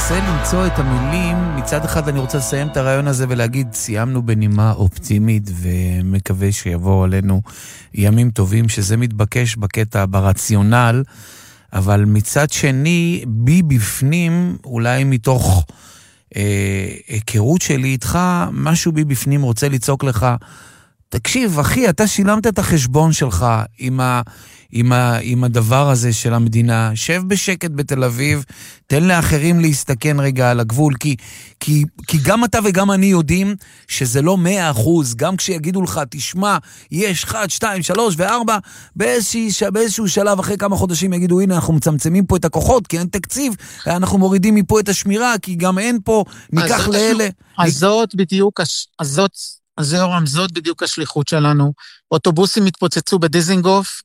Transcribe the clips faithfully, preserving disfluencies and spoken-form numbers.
מנסה למצוא את המילים. מצד אחד אני רוצה לסיים את הרעיון הזה ולהגיד, סיימנו בנימה אופטימית, ומקווה שיבואו עלינו ימים טובים, שזה מתבקש בקטע, ברציונל, אבל מצד שני, בי בפנים, אולי מתוך אה, היכרות שלי איתך, משהו בי בפנים רוצה לצעוק לך, תקשיב, אחי, אתה שילמת את החשבון שלך עם, ה, עם, ה, עם הדבר הזה של המדינה, שב בשקט בתל אביב, תן לאחרים להסתכן רגע על הגבול, כי, כי, כי גם אתה וגם אני יודעים שזה לא מאה אחוז, גם כשיגידו לך, תשמע, יש אחד, שתיים, שלוש וארבע, באיזשהו, באיזשהו שלב אחרי כמה חודשים יגידו, הנה, אנחנו מצמצמים פה את הכוחות, כי אין תקציב, אנחנו מורידים מפה את השמירה, כי גם אין פה, ניקח לאלה. אז זאת בדיוק, אז זאת... אז זה אורם, זאת בדיוק השליחות שלנו. אוטובוסים התפוצצו בדיזינגוף,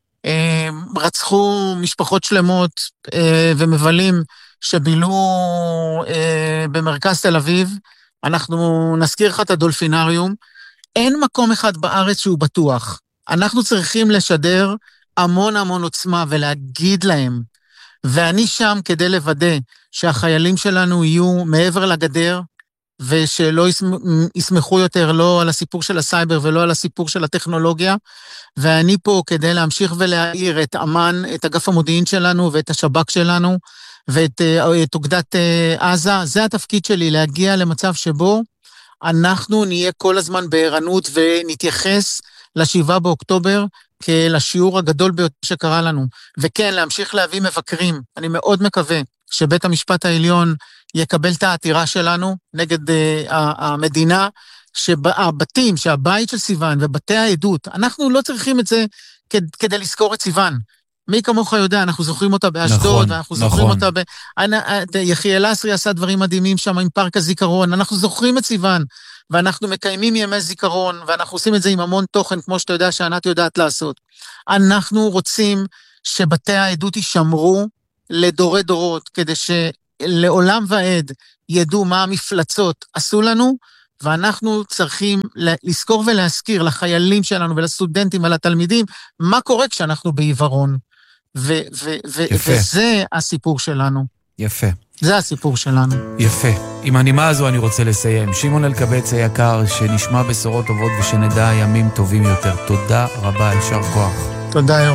רצחו משפחות שלמות ומבלים שבילו במרכז תל אביב. אנחנו נזכיר לך את הדולפינריום. אין מקום אחד בארץ שהוא בטוח. אנחנו צריכים לשדר המון המון עוצמה ולהגיד להם, ואני שם כדי לוודא שהחיילים שלנו יהיו מעבר לגדר, ושלא יסמכו יותר לא על הסיפור של הסייבר ולא על הסיפור של הטכנולוגיה, ואני פה כדי להמשיך ולהעיר את אמן, את אגף המודיעין שלנו ואת השב"כ שלנו, ואת את אוגדת עזה. זה התפקיד שלי, להגיע למצב שבו אנחנו נהיה כל הזמן בערנות ונתייחס לשבעה באוקטובר כלשיעור הגדול ביותר שקרה לנו. וכן, להמשיך להביא מבקרים. אני מאוד מקווה שבית המשפט העליון יקבל את העתירה שלנו נגד uh, המדינה, שהבתים, שהבית של סיוון ובתי העדות, אנחנו לא צריכים את זה כד, כדי לזכור את סיוון. מי כמוך יודע, אנחנו זוכרים אותה באשדוד, נכון, ואנחנו נכון. זוכרים אותה ב... יחיאל אסרי עשה דברים מדהימים שם עם פארק הזיכרון, אנחנו זוכרים את סיוון, ואנחנו מקיימים ימי זיכרון, ואנחנו עושים את זה עם המון תוכן, כמו שאתה יודע שענת יודעת לעשות. אנחנו רוצים שבתי העדות יישמרו לדורי דורות, כדי שלעולם ועד ידעו מה המפלצות עשו לנו, ואנחנו צריכים לזכור ולהזכיר לחיילים שלנו ולסטודנטים ולתלמידים, מה קורה כשאנחנו בעיוורון. ו- ו- ו- וזה הסיפור שלנו. יפה. זה הסיפור שלנו. יפה. עם הנימה הזו אני רוצה לסיים. שמעון אלקבץ היקר, שנשמע בשורות טובות ושנדע ימים טובים יותר. תודה רבה, יישר כוח. תודה.